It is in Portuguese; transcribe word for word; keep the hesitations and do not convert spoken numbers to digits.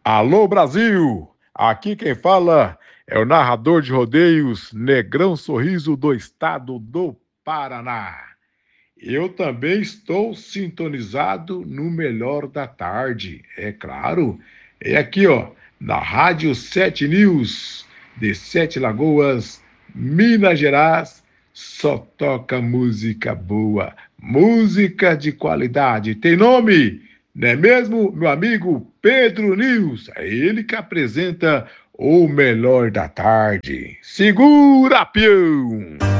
Alô, Brasil! Aqui quem fala é o narrador de rodeios Negrão Sorriso do estado do Paraná. Eu também estou sintonizado no melhor da tarde, é claro. É aqui, ó, na Rádio Sete News, de Sete Lagoas, Minas Gerais. Só toca música boa, música de qualidade. Tem nome? Não é mesmo, meu amigo Pedro News? É ele que apresenta o melhor da tarde. Segura, peão!